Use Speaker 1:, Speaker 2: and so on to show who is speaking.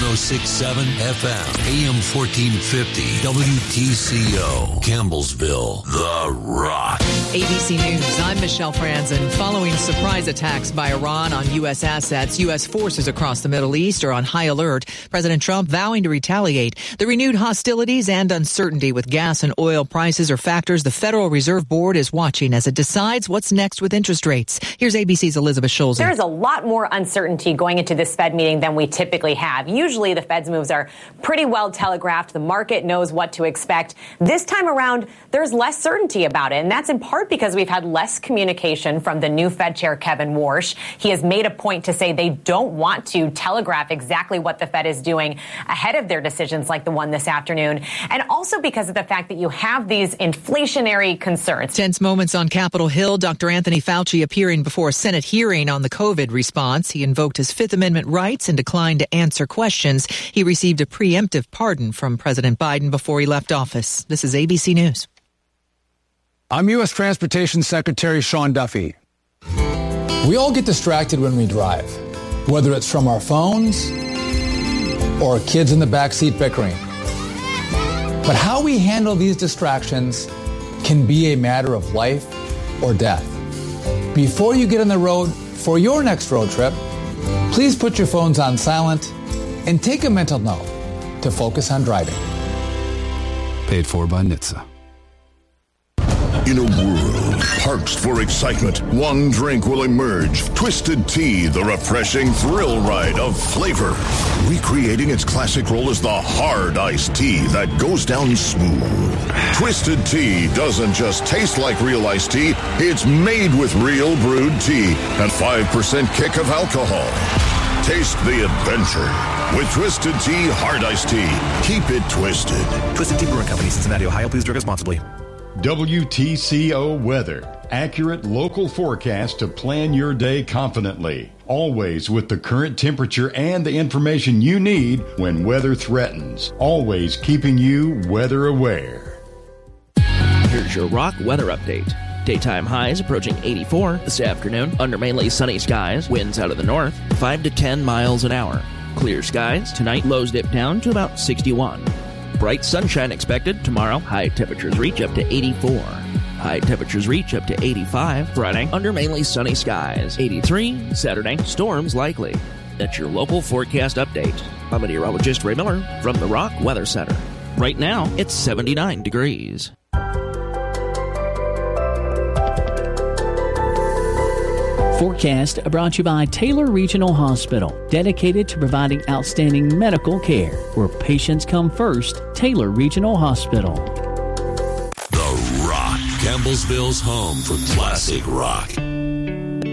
Speaker 1: 106.7 FM, AM 1450, WTCO, Campbellsville, The Rock.
Speaker 2: ABC News, I'm Michelle Franzen. Following surprise attacks by Iran on U.S. assets, U.S. forces across the Middle East are on high alert. President Trump vowing to retaliate. The renewed hostilities and uncertainty with gas and oil prices are factors the Federal Reserve Board is watching as it decides what's next with interest rates. Here's ABC's Elizabeth Schulze.
Speaker 3: There's a lot more uncertainty going into this Fed meeting than we typically have. Usually the Fed's moves are pretty well telegraphed. The market knows what to expect. This time around, there's less certainty about it. And that's in part because we've had less communication from the new Fed chair, Kevin Warsh. He has made a point to say they don't want to telegraph exactly what the Fed is doing ahead of their decisions like the one this afternoon. And also because of the fact that you have these inflationary concerns.
Speaker 2: Tense moments on Capitol Hill. Dr. Anthony Fauci appearing before a Senate hearing on the COVID response. He invoked his Fifth Amendment rights and declined to answer questions. He received a preemptive pardon from President Biden before he left office. This is ABC News.
Speaker 4: I'm U.S. Transportation Secretary Sean Duffy.
Speaker 5: We all get distracted when we drive, whether it's from our phones or kids in the backseat bickering. But how we handle these distractions can be a matter of life or death. Before you get on the road for your next road trip, please put your phones on silent and take a mental note to focus on driving.
Speaker 4: Paid for by NHTSA.
Speaker 6: In a world parched for excitement, one drink will emerge. Twisted Tea, the refreshing thrill ride of flavor. Recreating its classic role as the hard iced tea that goes down smooth. Twisted Tea doesn't just taste like real iced tea, it's made with real brewed tea and 5% kick of alcohol. Taste the adventure with Twisted Tea Hard Iced Tea. Keep it twisted.
Speaker 7: Twisted Tea Brewing Company, Cincinnati, Ohio. Please drink responsibly.
Speaker 8: WTCO weather. Accurate local forecast to plan your day confidently. Always with the current temperature and the information you need when weather threatens. Always keeping you weather aware.
Speaker 9: Here's your Rock weather update. Daytime highs approaching 84 this afternoon. Under mainly sunny skies. Winds out of the north, 5 to 10 miles an hour. Clear skies. Tonight, lows dip down to about 61. Bright sunshine expected tomorrow. High temperatures reach up to 84. High temperatures reach up to 85 Friday under mainly sunny skies. 83 Saturday. Storms likely. That's your local forecast update. I'm meteorologist Ray Miller from the Rock Weather Center. Right now, it's 79 degrees.
Speaker 10: Forecast brought to you by Taylor Regional Hospital, dedicated to providing outstanding medical care. Where patients come first, Taylor Regional Hospital.
Speaker 1: The Rock, Campbellsville's home for classic rock.